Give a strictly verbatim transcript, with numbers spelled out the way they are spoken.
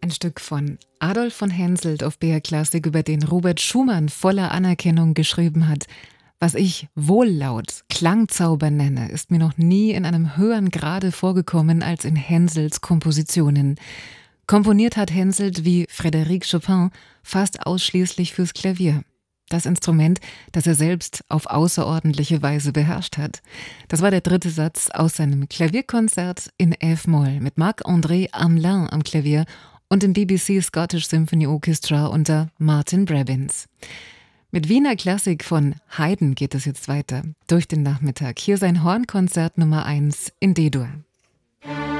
Ein Stück von Adolf von Henselt auf B R Klassik, über den Robert Schumann voller Anerkennung geschrieben hat. Was ich Wohllaut, Klangzauber nenne, ist mir noch nie in einem höheren Grade vorgekommen als in Henselts Kompositionen. Komponiert hat Henselt wie Frédéric Chopin fast ausschließlich fürs Klavier. Das Instrument, das er selbst auf außerordentliche Weise beherrscht hat. Das war der dritte Satz aus seinem Klavierkonzert in F-Moll mit Marc-André Amelin am Klavier und dem B B C Scottish Symphony Orchestra unter Martin Brabbins. Mit Wiener Klassik von Haydn geht es jetzt weiter durch den Nachmittag. Hier sein Hornkonzert Nummer eins in D-Dur.